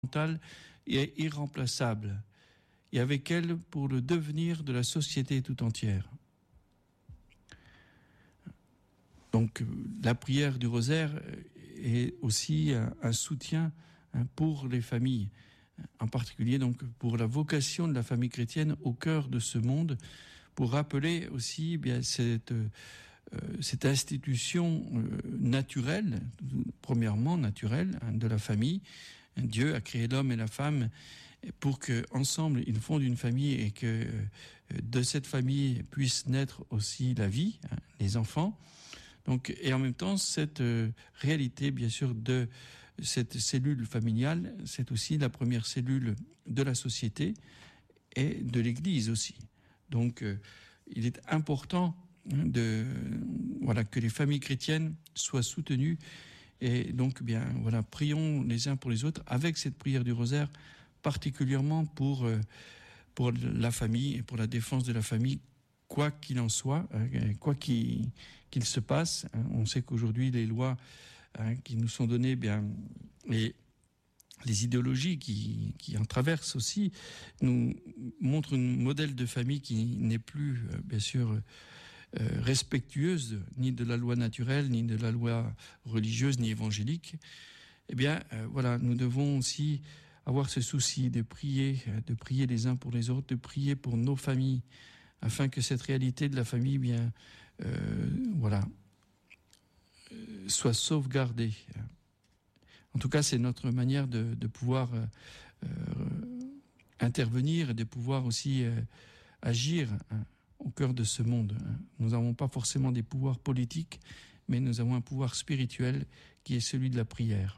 est irremplaçable, et avec elle pour le devenir de la société tout entière. Donc la prière du rosaire est aussi un soutien pour les familles, en particulier donc pour la vocation de la famille chrétienne au cœur de ce monde, pour rappeler aussi bien cette institution naturelle, premièrement naturelle, de la famille. Dieu a créé l'homme et la femme pour que ensemble ils fondent une famille et que de cette famille puisse naître aussi la vie, les enfants. Donc, et en même temps, cette réalité, bien sûr, de cette cellule familiale, c'est aussi la première cellule de la société et de l'Église aussi. Donc, il est important que les familles chrétiennes soient soutenues. Et donc, prions les uns pour les autres avec cette prière du rosaire, particulièrement pour la famille et pour la défense de la famille, quoi qu'il en soit, quoi qu'il se passe. On sait qu'aujourd'hui, les lois qui nous sont données, les idéologies qui en traversent aussi, nous montrent un modèle de famille qui n'est plus, bien sûr, respectueuse ni de la loi naturelle, ni de la loi religieuse, ni évangélique. Nous devons aussi avoir ce souci de prier les uns pour les autres, de prier pour nos familles, afin que cette réalité de la famille, soit sauvegardée. En tout cas, c'est notre manière de pouvoir intervenir et de pouvoir aussi agir au cœur de ce monde. Nous n'avons pas forcément des pouvoirs politiques, mais nous avons un pouvoir spirituel qui est celui de la prière.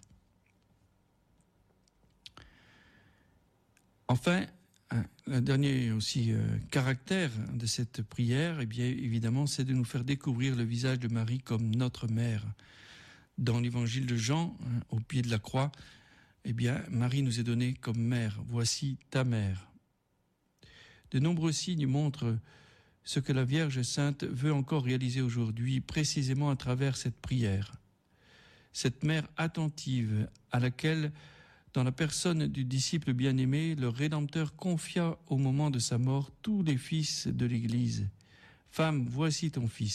Enfin, le dernier aussi caractère de cette prière, évidemment, c'est de nous faire découvrir le visage de Marie comme notre mère. Dans l'évangile de Jean, au pied de la croix, Marie nous est donnée comme mère. Voici ta mère. De nombreux signes montrent ce que la Vierge Sainte veut encore réaliser aujourd'hui, précisément à travers cette prière. Cette mère attentive à laquelle, dans la personne du disciple bien-aimé, le Rédempteur confia au moment de sa mort tous les fils de l'Église. « Femme, voici ton fils ».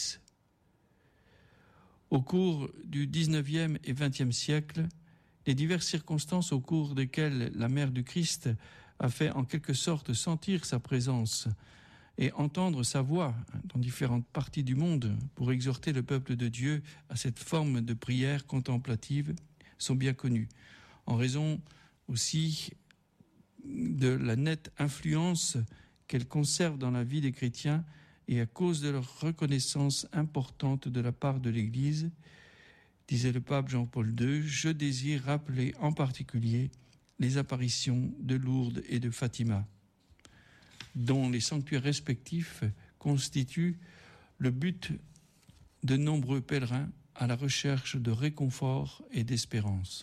Au cours du XIXe et XXe siècle, les diverses circonstances au cours desquelles la mère du Christ a fait en quelque sorte sentir sa présence et entendre sa voix dans différentes parties du monde pour exhorter le peuple de Dieu à cette forme de prière contemplative sont bien connues, en raison aussi de la nette influence qu'elle conserve dans la vie des chrétiens et à cause de leur reconnaissance importante de la part de l'Église, disait le pape Jean-Paul II, je désire rappeler en particulier les apparitions de Lourdes et de Fatima, dont les sanctuaires respectifs constituent le but de nombreux pèlerins à la recherche de réconfort et d'espérance.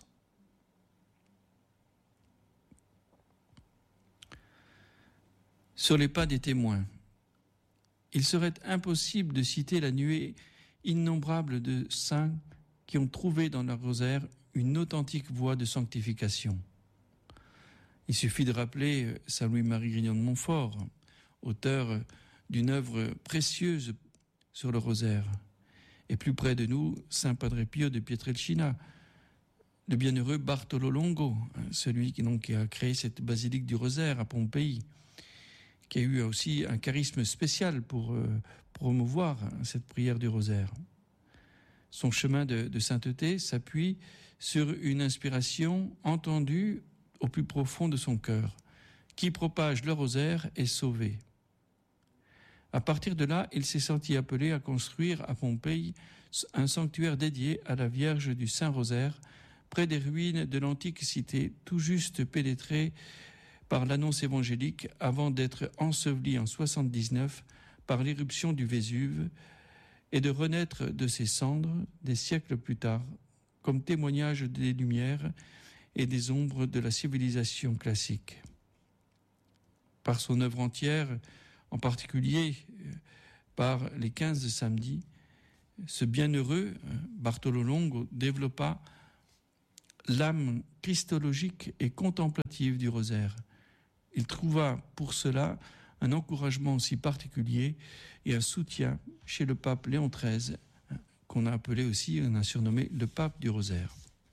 Sur les pas des témoins, il serait impossible de citer la nuée innombrable de saints qui ont trouvé dans leur rosaire une authentique voie de sanctification. Il suffit de rappeler saint Louis-Marie Grignon de Montfort, auteur d'une œuvre précieuse sur le rosaire. Et plus près de nous, saint Padre Pio de Pietrelcina, le bienheureux Bartolo Longo, celui qui a créé cette basilique du rosaire à Pompéi, qui a eu aussi un charisme spécial pour promouvoir cette prière du rosaire. Son chemin de sainteté s'appuie sur une inspiration entendue au plus profond de son cœur. Qui propage le rosaire est sauvé. À partir de là, il s'est senti appelé à construire à Pompéi un sanctuaire dédié à la Vierge du Saint-Rosaire, près des ruines de l'antique cité, tout juste pénétrée par l'annonce évangélique avant d'être enseveli en 79 par l'éruption du Vésuve et de renaître de ses cendres des siècles plus tard, comme témoignage des lumières et des ombres de la civilisation classique. Par son œuvre entière, en particulier par les 15 samedis, ce bienheureux Bartolo Longo développa l'âme christologique et contemplative du rosaire. Il trouva pour cela un encouragement aussi particulier et un soutien chez le pape Léon XIII, qu'on a appelé aussi, on a surnommé le pape du rosaire.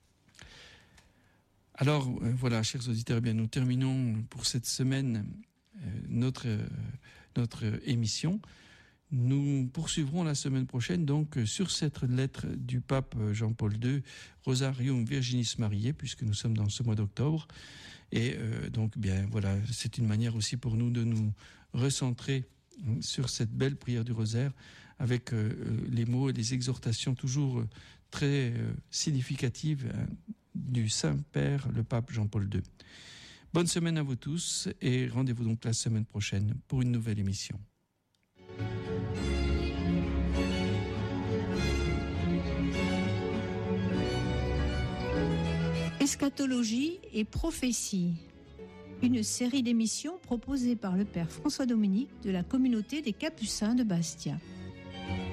Alors voilà, chers auditeurs, eh bien, nous terminons pour cette semaine notre émission. Nous poursuivrons la semaine prochaine donc sur cette lettre du pape Jean-Paul II, Rosarium Virginis Mariae, puisque nous sommes dans ce mois d'octobre. Et donc, bien voilà, c'est une manière aussi pour nous de nous recentrer sur cette belle prière du rosaire avec les mots et les exhortations toujours très significatives du Saint-Père, le pape Jean-Paul II. Bonne semaine à vous tous et rendez-vous donc la semaine prochaine pour une nouvelle émission. Eschatologie et prophétie, une série d'émissions proposée par le Père François Dominique de la communauté des Capucins de Bastia.